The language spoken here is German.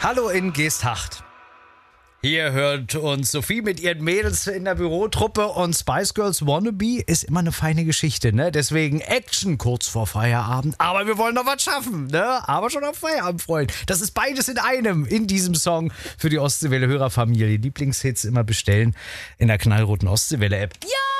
Hallo in Geesthacht. Hier hört uns Sophie mit ihren Mädels in der Bürotruppe und Spice Girls Wannabe ist immer eine feine Geschichte, ne? Deswegen Action kurz vor Feierabend. Aber wir wollen noch was schaffen, ne? Aber schon auf Feierabend freuen. Das ist beides in einem in diesem Song für die Ostseewelle-Hörerfamilie. Lieblingshits immer bestellen in der knallroten Ostseewelle-App. Ja!